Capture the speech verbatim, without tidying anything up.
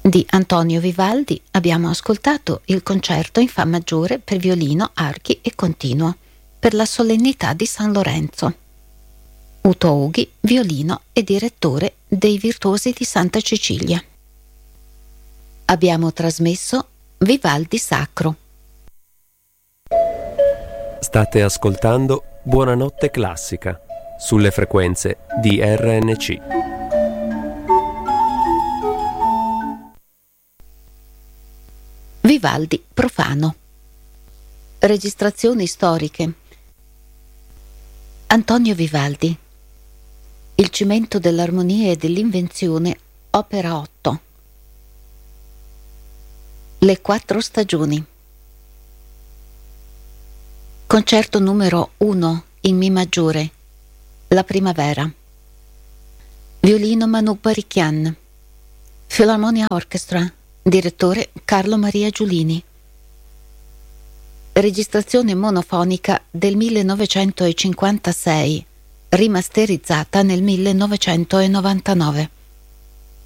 Di Antonio Vivaldi abbiamo ascoltato il concerto in Fa maggiore per violino, archi e continuo per la solennità di San Lorenzo. Uto Ughi, violino e direttore dei Virtuosi di Santa Cecilia. Abbiamo trasmesso Vivaldi Sacro. State ascoltando Buonanotte Classica sulle frequenze di R N C. Vivaldi profano. Registrazioni storiche. Antonio Vivaldi. Il cimento dell'armonia e dell'invenzione, opera otto. Le quattro stagioni. Concerto numero uno in Mi maggiore, La primavera. Violino Manu Baricchian. Philharmonia Orchestra. Direttore Carlo Maria Giulini. Registrazione monofonica del millenovecentocinquantasei, rimasterizzata nel millenovecentonovantanove.